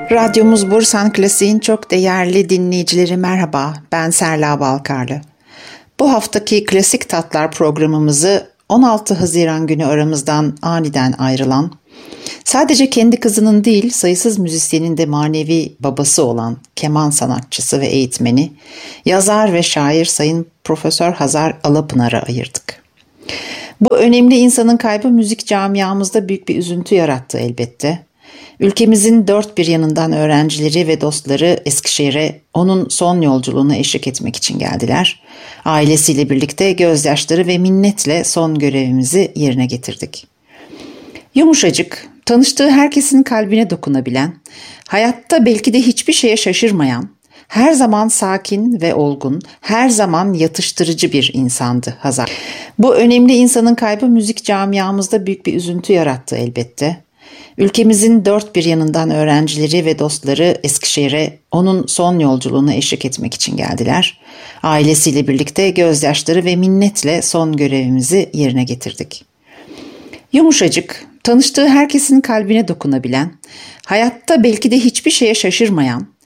Radyomuz Bursan Klasik'in çok değerli dinleyicileri merhaba, ben Serla Balkarlı. Bu haftaki Klasik Tatlar programımızı 16 Haziran günü aramızdan aniden ayrılan, sadece kendi kızının değil sayısız müzisyenin de manevi babası olan keman sanatçısı ve eğitmeni, yazar ve şair Sayın Profesör Hazar Alapınar'a ayırdık. Bu önemli insanın kaybı müzik camiamızda büyük bir üzüntü yarattı elbette. Ülkemizin dört bir yanından öğrencileri ve dostları Eskişehir'e onun son yolculuğuna eşlik etmek için geldiler. Ailesiyle birlikte gözyaşları ve minnetle son görevimizi yerine getirdik. Yumuşacık, tanıştığı herkesin kalbine dokunabilen, hayatta belki de hiçbir şeye şaşırmayan, her zaman sakin ve olgun, her zaman yatıştırıcı bir insandı Hazar. Bu önemli insanın kaybı müzik camiamızda büyük bir üzüntü yarattı elbette. Ülkemizin dört bir yanından öğrencileri ve dostları Eskişehir'e onun son yolculuğuna eşlik etmek için geldiler. Ailesiyle birlikte gözyaşları ve minnetle son görevimizi yerine getirdik. Yumuşacık, tanıştığı herkesin kalbine dokunabilen, hayatta belki de hiçbir şeye şaşırmayan,